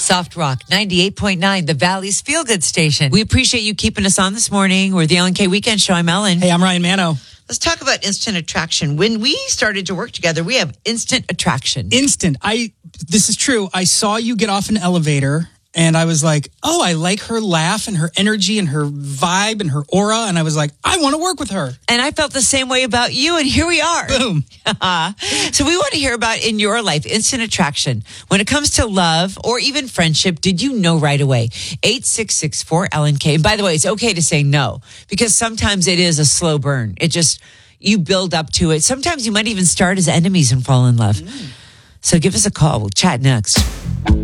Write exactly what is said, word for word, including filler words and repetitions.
Soft Rock ninety-eight point nine, the Valley's Feel Good Station. We appreciate you keeping us on this morning. We're the Ellen K Weekend Show. I'm Ellen. Hey, I'm Ryan Mano. Let's talk about instant attraction. When we started to work together, we have instant attraction. Instant. I. This is true. I saw you get off an elevator, and I was like, oh, I like her laugh and her energy and her vibe and her aura. And I was like, I want to work with her. And I felt the same way about you, and here we are. Boom. So we want to hear about in your life, instant attraction. When it comes to love or even friendship, did you know right away? eight six six four Ellen K. By the way, it's okay to say no, because sometimes it is a slow burn. It just, you build up to it. Sometimes you might even start as enemies and fall in love. Mm. So give us a call. We'll chat next.